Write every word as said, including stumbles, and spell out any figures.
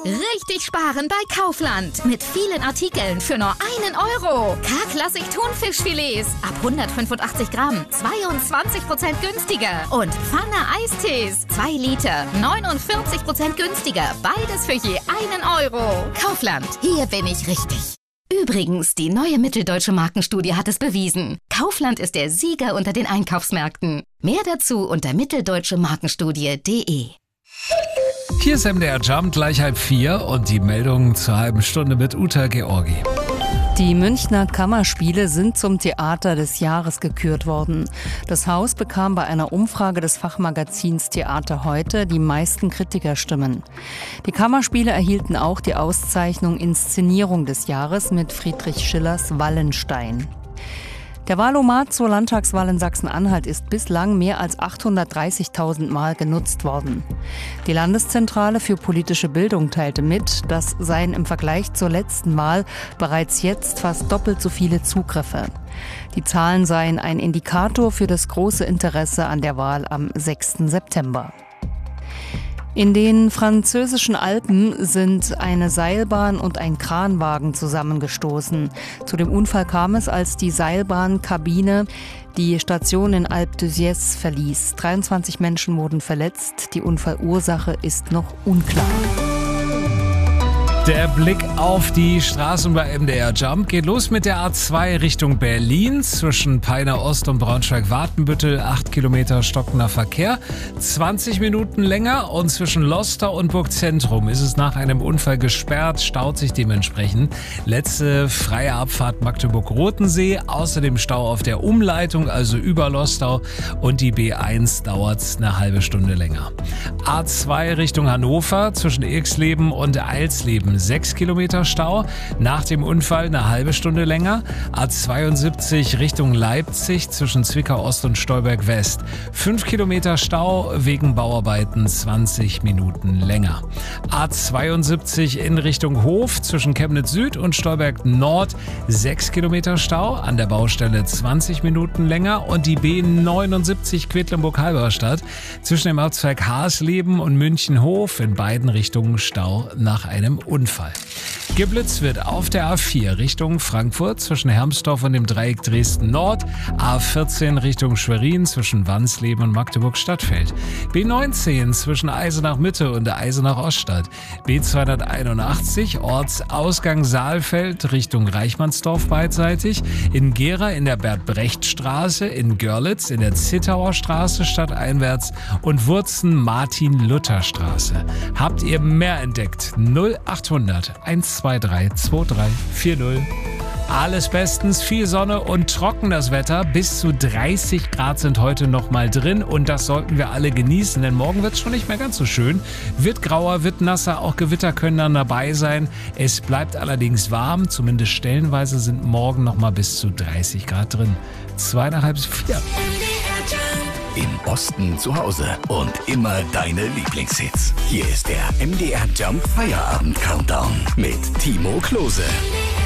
Richtig sparen bei Kaufland. Mit vielen Artikeln für nur einen Euro. K-Klassik Thunfischfilets ab hundertfünfundachtzig Gramm, zweiundzwanzig Prozent günstiger. Und Pfanne Eistees, zwei Liter, neunundvierzig Prozent günstiger. Beides für je einen Euro. Kaufland, hier bin ich richtig. Übrigens, die neue Mitteldeutsche Markenstudie hat es bewiesen. Kaufland ist der Sieger unter den Einkaufsmärkten. Mehr dazu unter mitteldeutsche markenstudie punkt de. Hier ist M D R Jump, gleich halb vier und die Meldung zur halben Stunde mit Uta Georgi. Die Münchner Kammerspiele sind zum Theater des Jahres gekürt worden. Das Haus bekam bei einer Umfrage des Fachmagazins Theater heute die meisten Kritikerstimmen. Die Kammerspiele erhielten auch die Auszeichnung Inszenierung des Jahres mit Friedrich Schillers Wallenstein. Der Wahlomat zur Landtagswahl in Sachsen-Anhalt ist bislang mehr als achthundertdreißigtausend Mal genutzt worden. Die Landeszentrale für politische Bildung teilte mit, das seien im Vergleich zur letzten Wahl bereits jetzt fast doppelt so viele Zugriffe. Die Zahlen seien ein Indikator für das große Interesse an der Wahl am sechsten September. In den französischen Alpen sind eine Seilbahn und ein Kranwagen zusammengestoßen. Zu dem Unfall kam es, als die Seilbahnkabine die Station in Alpe d'Huez verließ. dreiundzwanzig Menschen wurden verletzt. Die Unfallursache ist noch unklar. Der Blick auf die Straßen bei M D R Jump geht los mit der A zwei Richtung Berlin. Zwischen Peiner Ost und Braunschweig-Watenbüttel acht Kilometer stockender Verkehr, zwanzig Minuten länger. Und zwischen Lostar und Burgzentrum ist es nach einem Unfall gesperrt, staut sich dementsprechend. Letzte freie Abfahrt Magdeburg-Rotensee, außerdem Stau auf der Umleitung, also über Lostau. Und die B eins dauert eine halbe Stunde länger. A zwei Richtung Hannover zwischen Irxleben und Eilsleben. sechs Kilometer Stau, nach dem Unfall eine halbe Stunde länger. A zweiundsiebzig Richtung Leipzig zwischen Zwickau Ost und Stolberg West. fünf Kilometer Stau wegen Bauarbeiten, zwanzig Minuten länger. A zweiundsiebzig in Richtung Hof zwischen Chemnitz Süd und Stolberg Nord. sechs Kilometer Stau, an der Baustelle zwanzig Minuten länger. Und die B neunundsiebzig Quedlinburg-Halberstadt zwischen dem Ortsteil Hasleben und München-Hof, in beiden Richtungen Stau nach einem Unfall. Geblitzt wird auf der A vier Richtung Frankfurt zwischen Hermsdorf und dem Dreieck Dresden Nord, A vierzehn Richtung Schwerin zwischen Wansleben und Magdeburg Stadtfeld, B neunzehn zwischen Eisenach Mitte und der Eisenach Oststadt, B zweihunderteinundachtzig Ortsausgang Saalfeld Richtung Reichmannsdorf beidseitig, in Gera in der Bert-Brecht-Straße, in Görlitz in der Zittauer Straße stadteinwärts und Wurzen Martin-Luther-Straße. Habt ihr mehr entdeckt? null achthundert eins zwei drei zwei drei vier null. Alles bestens, viel Sonne und trocken das Wetter. Bis zu dreißig Grad sind heute noch mal drin und das sollten wir alle genießen, denn morgen wird es schon nicht mehr ganz so schön. Wird grauer, wird nasser, auch Gewitter können dann dabei sein. Es bleibt allerdings warm, zumindest stellenweise sind morgen noch mal bis zu dreißig Grad drin. Zweieinhalb bis vier. Im Osten zu Hause und immer deine Lieblingshits. Hier ist der M D R Jump Feierabend Countdown mit Timo Klose.